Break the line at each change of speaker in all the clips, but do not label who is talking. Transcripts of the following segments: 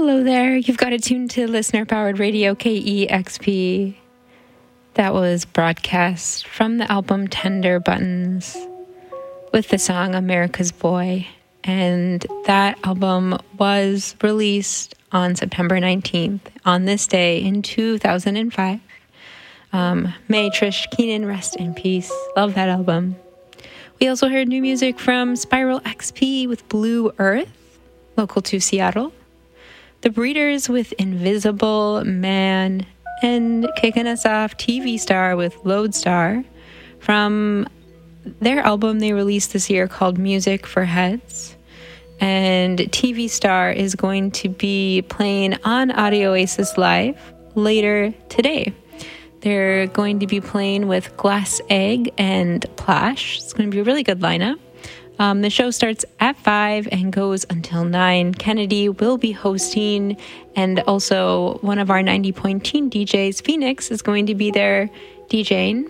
Hello there. You've got it tuned to listener-powered radio KEXP. That was broadcast from the album Tender Buttons with the song America's Boy. And that album was released on September 19th, on this day in 2005. May Trish Keenan rest in peace. Love that album. We also heard new music from Spiral XP with Blue Earth, local to Seattle. The Breeders with Invisible Man, and kicking us off, TV Star with Lodestar from their album they released this year called Music for Heads. And TV Star is going to be playing on Audio Oasis Live later today. They're going to be playing with Glass Egg and Plash. It's going to be a really good lineup. The show starts at 5 and goes until 9. Kennedy will be hosting, and also one of our 90.teen DJs, Phoenix, is going to be there DJing.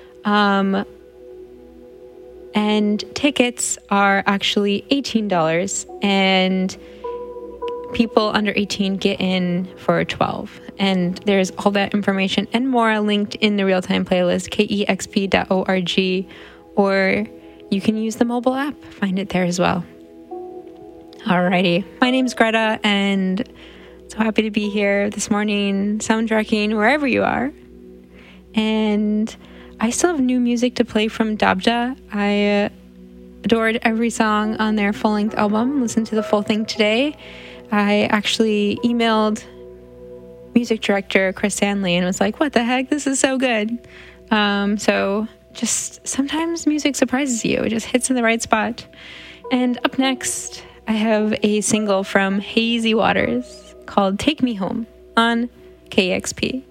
And tickets are actually $18, and people under 18 get in for $12. And there's all that information and more linked in the real-time playlist, kexp.org, or you can use the mobile app. Find it there as well. Alrighty. My name's Greta, and so happy to be here this morning, soundtracking wherever you are. And I still have new music to play from Dabda. I adored every song on their full-length album. Listened to the full thing today. I actually emailed music director Chris Sandley and was like, what the heck? This is so good. So just sometimes music surprises you. It just hits in the right spot. And up next, I have a single from Hazy Waters called Take Me Home on KEXP.